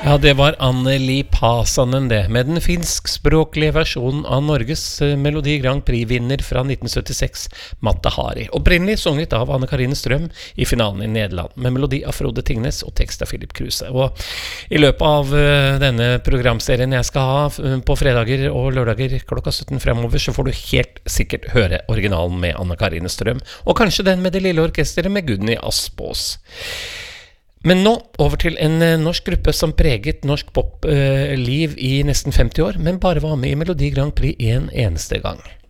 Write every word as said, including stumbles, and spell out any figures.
Ja, det var Anneli Pasanen det, med den finskspråklige versjonen av Norges eh, Melodi Grand Prix-vinner fra nitten syttiseks, Mata Hari. Opprinnelig sunget av Anne-Karine Strøm i finalen i Nederland, med melodi av Frode Tingnes og tekst av Philip Kruse. Og i løpet av uh, denne programserien jeg skal ha uh, på fredager og lørdager klokka sytten fremover, så får du helt sikkert høre originalen med Anne-Karine Strøm, og kanskje den med det lille orkesteret med Gudny Aspås. Men nå over til en norsk gruppe som preget norsk popliv i nesten femti år, men bare var med i Melodi Grand Prix en eneste gang.